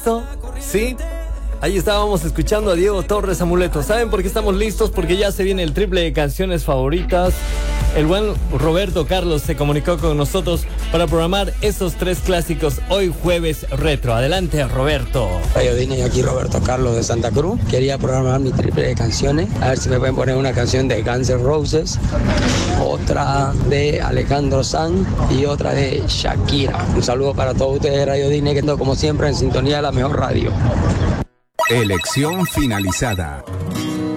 listo? ¿Sí? Ahí estábamos escuchando a Diego Torres, Amuleto. ¿Saben por qué estamos listos? Porque ya se viene el triple de canciones favoritas. El buen Roberto Carlos se comunicó con nosotros para programar esos 3 clásicos hoy jueves retro. Adelante, Roberto. Radio Disney, aquí Roberto Carlos de Santa Cruz. Quería programar mi triple de canciones. A ver si me pueden poner una canción de Guns N' Roses, otra de Alejandro Sanz y otra de Shakira. Un saludo para todos ustedes de Radio Disney, que como siempre en sintonía de la mejor radio. Elección finalizada.